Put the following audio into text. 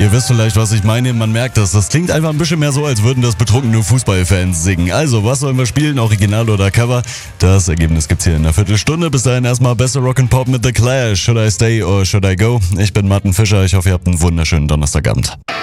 Ihr wisst vielleicht, was ich meine. Man merkt das. Das klingt einfach ein bisschen mehr so, als würden das betrunkene Fußballfans singen. Also, was sollen wir spielen? Original oder Cover? Das Ergebnis gibt's hier in einer Viertelstunde. Bis dahin erstmal besser Rock'n'Pop mit The Clash. Should I stay or should I go? Ich bin Martin Fischer. Ich hoffe, ihr habt einen wunderschönen Donnerstagabend.